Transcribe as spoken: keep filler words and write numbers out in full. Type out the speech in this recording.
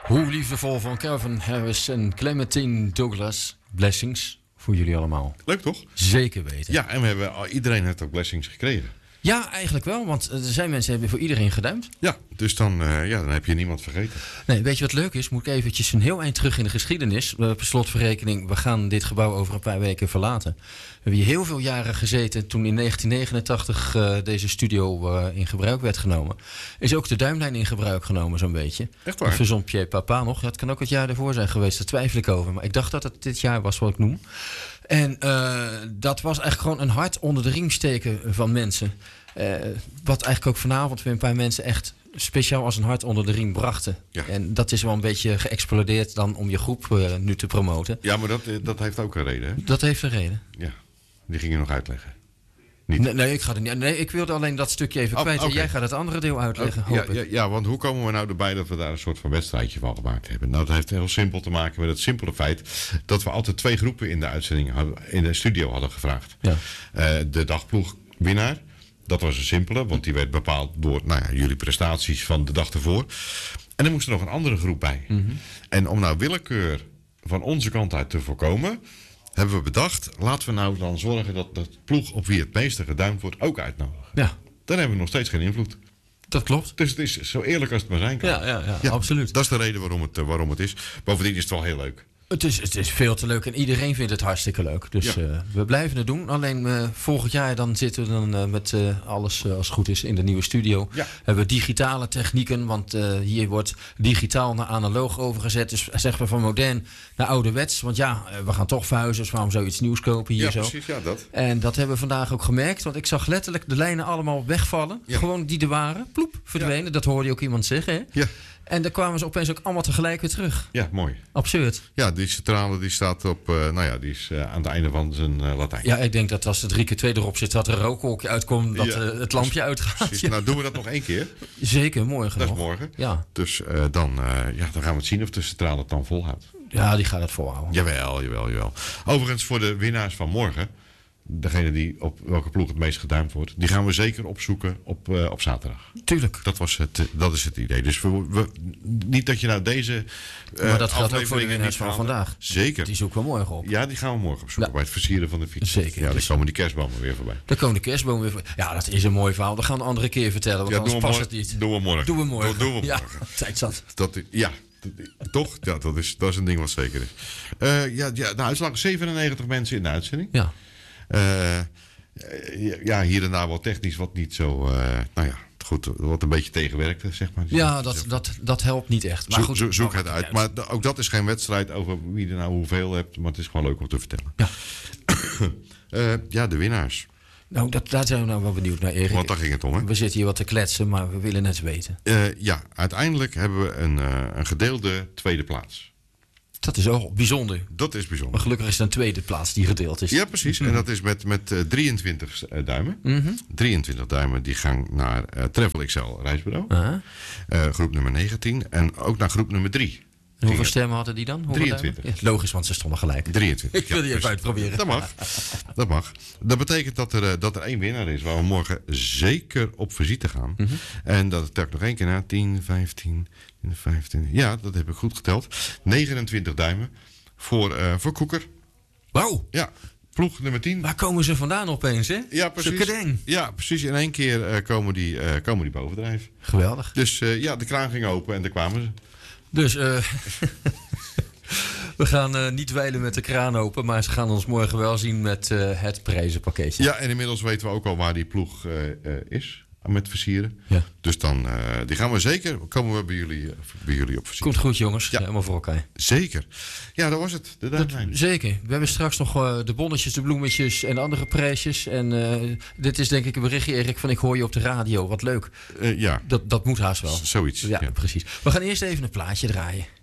Hoe liefdevol van Calvin Harris en Clementine Douglas. Blessings voor jullie allemaal. Leuk toch? Zeker weten. Ja, en we hebben, iedereen heeft ook blessings gekregen. Ja, eigenlijk wel, want er zijn mensen die hebben voor iedereen geduimd. Ja, dus dan, uh, ja, dan heb je niemand vergeten. Nee, weet je wat leuk is? Moet ik eventjes een heel eind terug in de geschiedenis. Uh, per slotverrekening, we gaan dit gebouw over een paar weken verlaten. We hebben hier heel veel jaren gezeten toen in negentien negenentachtig uh, deze studio uh, in gebruik werd genomen. Is ook de duimlijn in gebruik genomen zo'n beetje. Echt waar? Dat verzon Pierre Papa nog. Ja, het kan ook het jaar daarvoor zijn geweest, daar twijfel ik over. Maar ik dacht dat het dit jaar was wat ik noem. En uh, dat was eigenlijk gewoon een hart onder de riem steken van mensen. Uh, wat eigenlijk ook vanavond weer een paar mensen echt speciaal als een hart onder de riem brachten. Ja. En dat is wel een beetje geëxplodeerd dan om je groep uh, nu te promoten. Ja, maar dat, dat heeft ook een reden, hè? Dat heeft een reden. Ja, die ging je nog uitleggen. Niet. Nee, nee, ik ga er niet. Nee, ik wilde alleen dat stukje even oh, kwijt. Okay. En jij gaat het andere deel uitleggen, oh, hoop ja, ik. ja, ja, want hoe komen we nou erbij dat we daar een soort van wedstrijdje van gemaakt hebben? Nou, dat heeft heel simpel te maken met het simpele feit dat we altijd twee groepen in de uitzending hadden, in de studio hadden gevraagd. Ja. Uh, de dagploegwinnaar. Dat was een simpele, want die werd bepaald door nou ja, jullie prestaties van de dag ervoor. En er moest er nog een andere groep bij. Mm-hmm. En om nou willekeur van onze kant uit te voorkomen, hebben we bedacht, laten we nou dan zorgen dat de ploeg op wie het meeste geduimd wordt ook uitnodigen. Ja. Dan hebben we nog steeds geen invloed. Dat klopt. Dus het is zo eerlijk als het maar zijn kan. Ja, ja, ja, ja, absoluut. Dat is de reden waarom het, waarom het is. Bovendien is het wel heel leuk. Het is, het is veel te leuk en iedereen vindt het hartstikke leuk. Dus ja. uh, we blijven het doen. Alleen uh, volgend jaar dan zitten we dan uh, met uh, alles uh, als het goed is in de nieuwe studio. Ja. Hebben we digitale technieken, want uh, hier wordt digitaal naar analoog overgezet. Dus zeggen we van modern naar ouderwets. Want ja, uh, we gaan toch verhuizen, dus waarom zou je iets nieuws kopen hier ja, zo? Precies, ja, dat. En dat hebben we vandaag ook gemerkt, want ik zag letterlijk de lijnen allemaal wegvallen. Ja. Gewoon die er waren, ploep, verdwenen. Ja. Dat hoorde je ook iemand zeggen, hè? Ja. En dan kwamen ze opeens ook allemaal tegelijk weer terug. Ja, mooi. Absurd. Ja, die centrale die staat op, uh, nou ja, die is uh, aan het einde van zijn uh, Latijn. Ja, ik denk dat als er drie keer twee erop zit, dat er een rookwolkje uitkomt, dat ja, uh, het lampje uitgaat. Ja. Nou, doen we dat nog één keer? Zeker, morgen Dat nog. is morgen. Ja. Dus uh, dan, uh, ja, dan gaan we het zien of de centrale het dan volhoudt. Ja, die gaat het volhouden. Jawel, jawel, jawel. Overigens, voor de winnaars van morgen, degene die op welke ploeg het meest geduimd wordt, die gaan we zeker opzoeken op, uh, op zaterdag. Tuurlijk. Dat, was het, dat is het idee. Dus we, we, niet dat je nou deze uh, maar dat geldt ook voor de winnaars van vandaag. Zeker. Die zoeken we morgen op. Ja, die gaan we morgen opzoeken ja. bij het versieren van de fiets. Zeker. Ja, dan dus komen die kerstbomen weer voorbij. Dan komen de kerstbomen weer voorbij. Ja, dat is een mooi verhaal. Dat gaan we een andere keer vertellen, want ja, anders past morgen, het niet. Doen we morgen. Doen we morgen. Doen we morgen. Ja, tijd zat. Dat, ja. Toch? Ja, dat is, dat is een ding wat zeker is. Uh, ja, ja, de uitslag zevenennegentig mensen in de uitzending. Ja. Uh, ja, hier en daar wat technisch wat niet zo, uh, nou ja, goed, wat een beetje tegenwerkte, zeg maar. Ja, dat, dat, dat helpt niet echt. Maar Zo, goed, zo, zoek het uit. uit. Maar ook dat is geen wedstrijd over wie er nou hoeveel hebt, maar het is gewoon leuk om te vertellen. Ja, uh, ja de winnaars. Nou, dat, daar zijn we nou wel benieuwd naar, Erik. Want daar ging het om, hè? We zitten hier wat te kletsen, maar we willen het weten. Uh, ja, uiteindelijk hebben we een, uh, een gedeelde tweede plaats. Dat is ook bijzonder. Dat is bijzonder. Maar gelukkig is het een tweede plaats die gedeeld is. Ja, precies. Mm-hmm. En dat is met, met uh, drieëntwintig duimen. Mm-hmm. drieëntwintig duimen die gaan naar uh, Travel X L reisbureau. Uh-huh. Uh, groep nummer negentien. En ook naar groep nummer drie. En hoeveel stemmen hadden die dan? drieëntwintig. Ja, logisch, want ze stonden gelijk. drieëntwintig. Ik wil die ja, even uitproberen. Dat mag. Dat mag. Dat betekent dat er, uh, dat er één winnaar is waar we morgen zeker op visite gaan. Mm-hmm. En dat tel ik nog één keer na. tien, vijftien, vijftien. Ja, dat heb ik goed geteld. negenentwintig duimen voor, uh, voor Koeker. Wauw. Ja. Ploeg nummer tien. Waar komen ze vandaan opeens, hè? Ja, precies. Ja, precies. In één keer uh, komen, die, uh, komen die bovendrijven. Geweldig. Dus uh, ja, de kraan ging open en daar kwamen ze. Dus uh, we gaan uh, niet wijlen met de kraan open, maar ze gaan ons morgen wel zien met uh, het prijzenpakketje. Ja, en inmiddels weten we ook al waar die ploeg uh, uh, is. Met versieren. Ja. Dus dan uh, die gaan we zeker. Komen we bij jullie, uh, bij jullie op versieren. Komt goed, jongens. Ja. Helemaal voor elkaar. Zeker. Ja, dat was het. De dat, zeker. We hebben straks nog uh, de bonnetjes, de bloemetjes en andere prijsjes. En uh, dit is denk ik een berichtje, Erik, van ik hoor je op de radio. Wat leuk. Uh, ja. Dat, dat moet haast wel. Z- zoiets. Ja, ja, precies. We gaan eerst even een plaatje draaien.